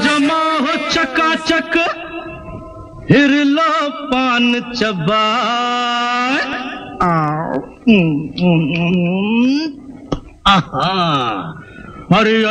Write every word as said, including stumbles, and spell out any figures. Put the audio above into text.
जमा हो चकाचक फिर लो पान चबाए। आहा, अरे